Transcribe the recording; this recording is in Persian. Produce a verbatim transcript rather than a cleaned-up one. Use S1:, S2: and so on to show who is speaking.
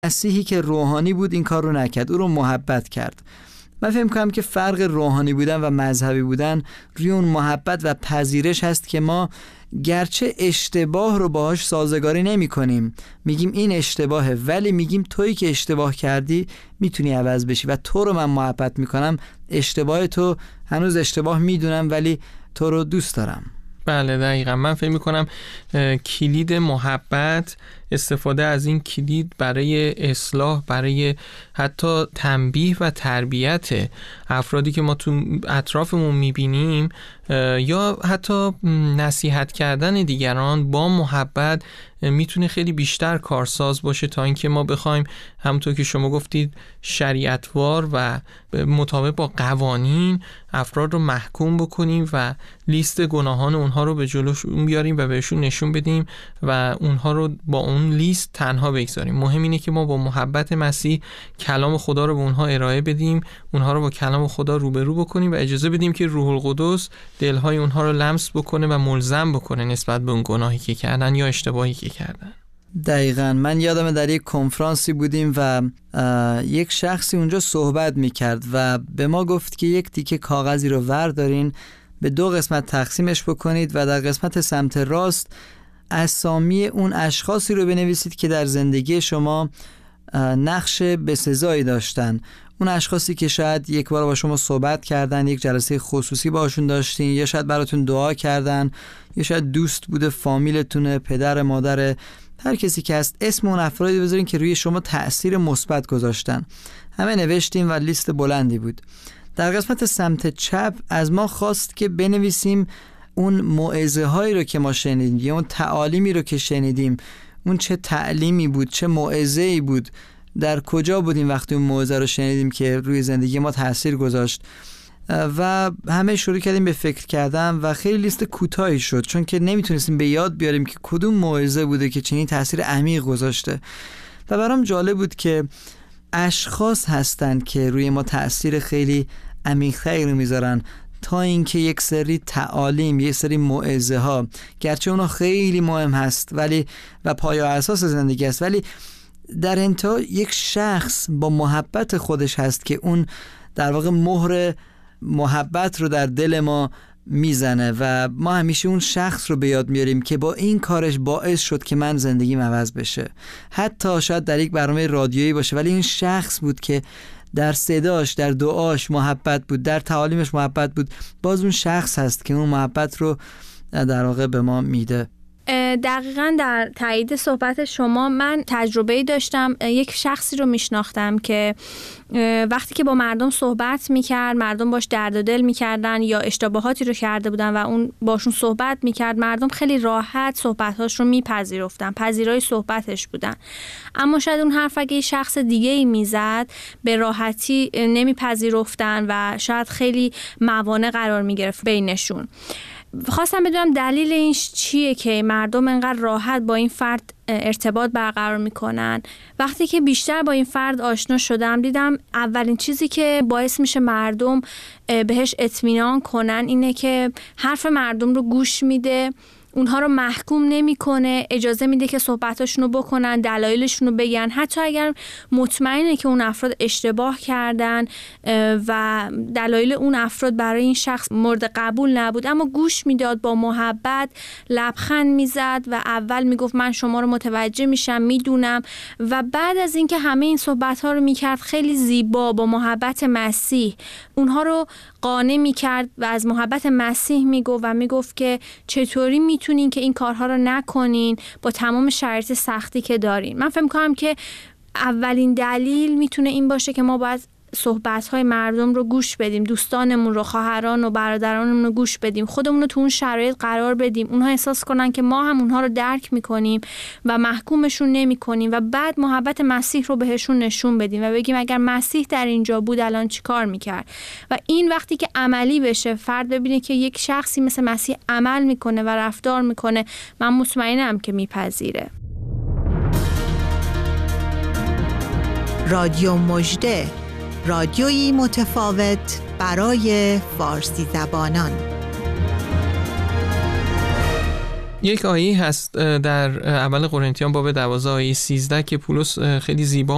S1: مسیحی که روحانی بود این کار رو نکرد، او رو محبت کرد. من فکر می‌کنم که فرق روحانی بودن و مذهبی بودن روی اون محبت و پذیرش هست که ما گرچه اشتباه رو باهاش سازگاری نمی کنیم، میگیم این اشتباهه، ولی میگیم تویی که اشتباه کردی میتونی عوض بشی و تو رو من محبت میکنم، اشتباه تو هنوز اشتباه میدونم ولی تو رو دوست دارم.
S2: بله دقیقا. من فکر میکنم کلید محبت استفاده از این کلید برای اصلاح، برای حتی تنبیه و تربیت افرادی که ما تو اطرافمون میبینیم یا حتی نصیحت کردن دیگران با محبت میتونه خیلی بیشتر کارساز باشه تا اینکه ما بخوایم همونطور که شما گفتید شریعتوار و مطابق با قوانین افراد رو محکوم بکنیم و لیست گناهان اونها رو به جلوشون بیاریم و بهشون نشون بدیم و اونها رو با اون لیست تنها بگذاریم. مهم اینه که ما با محبت مسیح کلام خدا رو به اونها ارائه بدیم، اونها رو با کلام خدا روبرو بکنیم و اجازه بدیم که روح القدس دلهای اونها رو لمس بکنه و ملزم بکنه نسبت به اون گناهی که کردن یا اشتباهی که کردن.
S1: دقیقاً. من یادم در یک کنفرانسی بودیم و یک شخصی اونجا صحبت میکرد و به ما گفت که یک تیکه کاغذی رو وردارین، به دو قسمت تقسیمش بکنید و در قسمت سمت راست اسامی اون اشخاصی رو بنویسید که در زندگی شما نقش بسزایی داشتن. اون اشخاصی که شاید یک بار با شما صحبت کردن، یک جلسه خصوصی باشون داشتین، یا شاید براتون دعا کردن، یا شاید دوست بوده، فامیلتونه، پدر، مادر، هر کسی که هست، اسم اون افرادی بذارین که روی شما تأثیر مثبت گذاشتن. همه نوشتیم و لیست بلندی بود. در قسمت سمت چپ از ما خواست که بنویسیم اون موعظه هایی رو که ما شنیدیم یا اون تعالیمی رو که شنیدیم، اون چه تعلیمی بود، چه موعظه‌ای بود، در کجا بودیم وقتی اون موعظه رو شنیدیم که روی زندگی ما تأثیر گذاشت. و همه شروع کردیم به فکر کردن و خیلی لیست کوتاهی شد، چون که نمیتونستیم به یاد بیاریم که کدوم موعظه بوده که چنین تأثیر عمیق گذاشته. و برام جالب بود که اشخاص هستن که روی ما تأثیر خیلی عمیق‌تری رو میذارن تا اینکه یک سری تعالیم، یک سری موعظه ها، گرچه اونا خیلی مهم هست ولی و پایه و اساس زندگی است، ولی در انتها یک شخص با محبت خودش هست که اون در واقع مهر محبت رو در دل ما میزنه و ما همیشه اون شخص رو به یاد میاریم که با این کارش باعث شد که من زندگیم عوض بشه. حتی شاید در یک برنامه رادیویی باشه ولی این شخص بود که در صداش، در دعاش محبت بود، در تعالیمش محبت بود. باز اون شخص هست که اون محبت رو در واقع به ما میده.
S3: دقیقاً در تایید صحبت شما من تجربه‌ای داشتم. یک شخصی رو میشناختم که وقتی که با مردم صحبت میکرد، مردم باش درد و دل میکردن یا اشتباهاتی رو کرده بودن و اون باشون صحبت میکرد، مردم خیلی راحت صحبتاش رو میپذیرفتن، پذیرای صحبتش بودن. اما شاید اون حرف اگه شخص دیگه‌ای میزد به راحتی نمیپذیرفتن و شاید خیلی موانع قرار میگرفت بینشون. خواستم بدونم دلیل این چیه که مردم انقدر راحت با این فرد ارتباط برقرار میکنن. وقتی که بیشتر با این فرد آشنا شدم دیدم اولین چیزی که باعث میشه مردم بهش اطمینان کنن اینه که حرف مردم رو گوش میده، اونها رو محکوم نمیکنه، اجازه میده که صحبتاشونو بکنن، دلایلشونو بگن، حتی اگر مطمئنه که اون افراد اشتباه کردن و دلایل اون افراد برای این شخص مورد قبول نبود، اما گوش میداد، با محبت لبخند میزد و اول میگفت من شما رو متوجه میشم، میدونم، و بعد از اینکه همه این صحبت‌ها رو میکرد خیلی زیبا با محبت مسیح اونها رو قانع میکرد و از محبت مسیح میگفت و میگفت که چطوری میتونین که این کارها رو نکنین با تمام شرایط سختی که دارین. من فکر می‌کنم که اولین دلیل میتونه این باشه که ما باید صحبت‌های مردم رو گوش بدیم، دوستانمون رو، خواهران و برادرانمون رو گوش بدیم، خودمون رو تو اون شرایط قرار بدیم، اونها احساس کنن که ما هم اونها رو درک میکنیم و محکومشون نمیکنیم و بعد محبت مسیح رو بهشون نشون بدیم و بگیم اگر مسیح در اینجا بود الان چی کار میکرد. و این وقتی که عملی بشه، فرد ببینه که یک شخصی مثل مسیح عمل میکنه و رفتار میکنه، من مطمئنم که میپذیره.
S4: رادیو مژده، رادیویی متفاوت برای فارسی زبانان.
S2: یک آیه هست در اول قرنتیان باب دوازده آیه سیزده که پولس خیلی زیبا